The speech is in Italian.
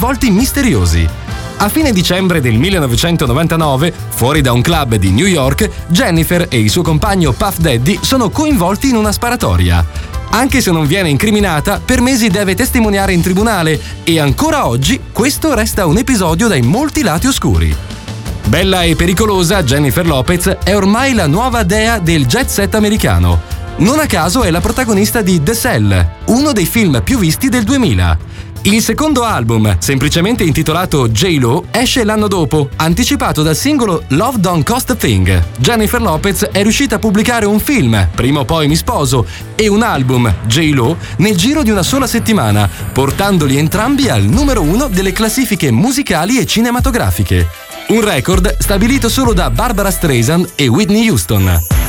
risvolti misteriosi. A fine dicembre del 1999, fuori da un club di New York, Jennifer e il suo compagno Puff Daddy sono coinvolti in una sparatoria. Anche se non viene incriminata, per mesi deve testimoniare in tribunale e ancora oggi questo resta un episodio dai molti lati oscuri. Bella e pericolosa, Jennifer Lopez è ormai la nuova dea del jet set americano. Non a caso è la protagonista di The Cell, uno dei film più visti del 2000. Il secondo album, semplicemente intitolato J-Lo, esce l'anno dopo, anticipato dal singolo Love Don't Cost a Thing. Jennifer Lopez è riuscita a pubblicare un film, Prima o poi mi sposo, e un album, J-Lo, nel giro di una sola settimana, portandoli entrambi al numero 1 delle classifiche musicali e cinematografiche. Un record stabilito solo da Barbara Streisand e Whitney Houston.